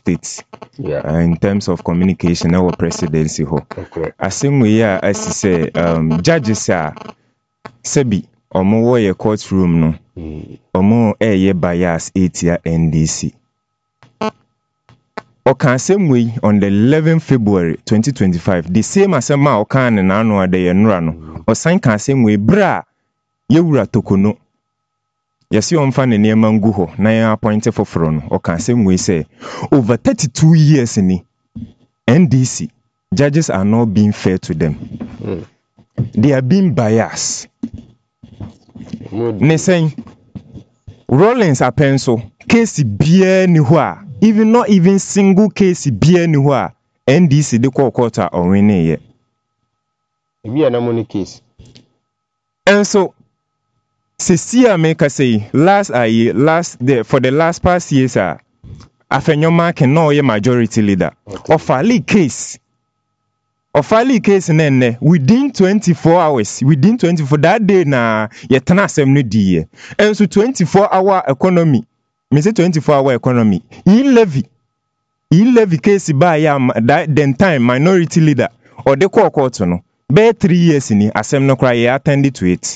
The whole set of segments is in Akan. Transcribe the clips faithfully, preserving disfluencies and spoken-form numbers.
states. Yeah. Uh, in terms of communication, our presidency ho. Okay. Asem we ya as say um judges are sebi omo wo ye courtroom no. Mm. Omo eh ye bias eighty N D C. Okan same way on the eleventh of February twenty twenty-five. The same asema okan na anu ade ye nura no. Osan kan same way bra ye wura tokono. Yesi omfa ne niema ngu ho na ye appoint foforo no. Okan same way say over thirty-two years ni N D C judges are not being fair to them. Mm. They are being biased. Ne saying Rollins apenso case bia ni ho a even not even single case bia ni ho a N D C de call court a onwene ye. Ebi ana money case. And so Cecilia make say last I last the for the last past years ah afenyoma can no ye majority leader. Okay. Of a case Of a case nene within twenty-four hours within twenty-four that day na yetana asem no die. And so twenty-four hour economy me say twenty-four hour economy he levy he levy case by ya that then time minority leader or the court court no be three years ni asem no cry ye attended to it.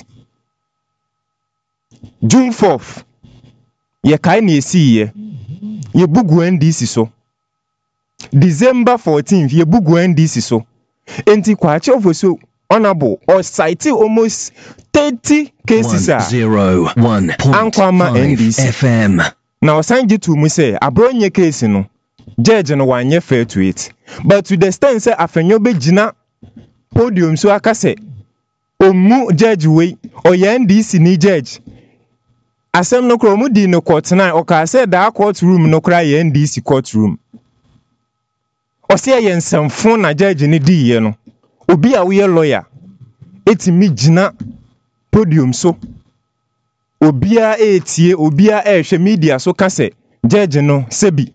June fourth ye kai na esi ye ye bugu N D C so December fourteenth ye bugu N D C so enti kwache ofoso honorable or cite almost thirty cases one oh one point five F M. Now osanji to mu say abronye case no judge no wanye fair to it, but to the extent say afenyo be gina podium so akase omu judge we o N D C ni judge asem no kro mu di no court na o ka say that court room no kra N D C court room ose ye nsamfo na judge ni di ye no obi a we lawyer etimi gina podium so obi a etie obi a ehwe media so ka say judge no sebi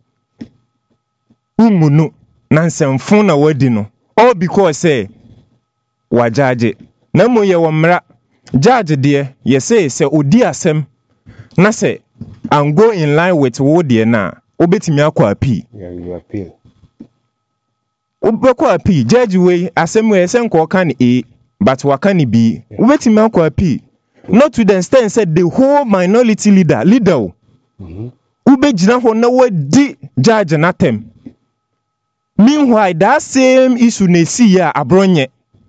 umunu na nsamfo na wadi no all because say wa judge na mo ye wo mra judge de ye say say odi asem na say and go in line with wo de na obetimi akwa appeal. Yeah, you appeal. Ubeko appeal judge we asem we say nko kan A but wakan B obetimi akwa appeal. Not to the extent said the whole minority leader leader Mhm. ube jina ho na wadi judge na tem. Meanwhile that same issue na si ya abronye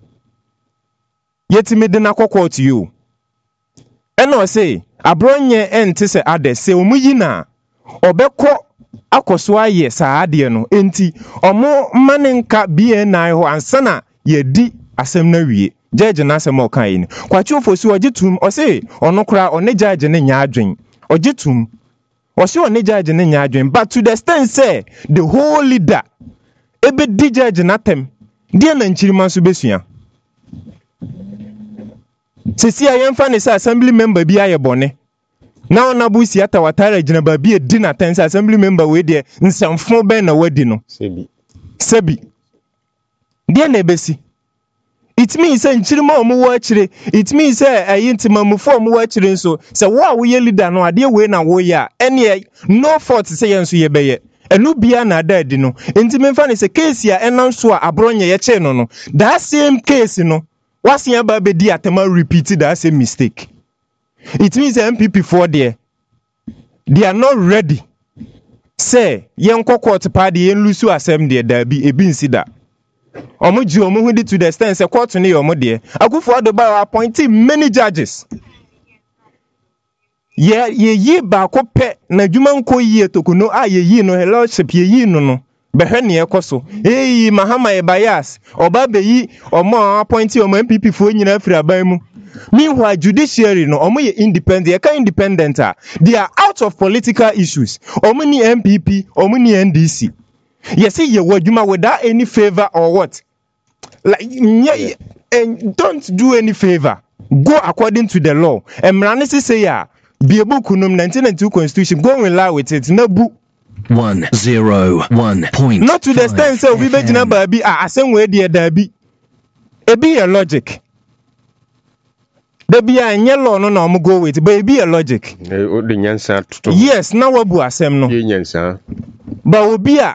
yetimi de na kokko to you. Eno say abronye ente se ade se omuyi na obekọ akoso aye sa ade no enti omo manenka B N I ho ansana yedi asem na wie judge na asem okan yi kwachi ofosi ogitum o say ono kra one judge ne nya adwen ogitum o say one judge ne nya adwen but to the extent say the whole leader ebe di judge na tem die na nchirima so besua sisi ayemfa ne say assembly member bi aye bone na ona busi ata watara gina ba bi edi na ten assembly member we de nsamfo ben na wadi no Sebi. sebi die na ebesi. It means say nchirima omu wo akire it means say ayintima mu fo omu wo akire nso say wo a wo ye leader no ade we na wo ya ene no fault say yenso ye beye enu bia na ada adi no enti memfa ne say case ya enanso a abronye ye che no no that same case no wasi aba be di atema repeat that same mistake. It means M P P for there they are not ready say yen court party yen lusu asem there da bi ebi nsida omo ji omo hudi to the extent say court ne omo there Akufo-Addo by appointing many judges ye ye yi ba ko pe na dwuma nko yi etokuno a ye yi no lordship ye yi no no behwe ne ekoso eh Mahama e bias oba be yi omo appointing omo M P P fo nyina afiri aban mu. Meanwhile judiciary no omo ye independent ye ka independent a they are out of political issues omo ni M P P omo ni N D C yes ye wadwuma without any favor or what like yeah, and don't do any favor go according to the law emrane say ya Bible kunum nineteen ninety-two constitution go in line with it na bu one oh one point five not to the extent say we be gina ba bi ah asem we de da bi e be your logic the be a nye law no na omo go with but e be your logic Eh o de nyansa toto. yes na wabu asem no Ye nyansa. ba obi a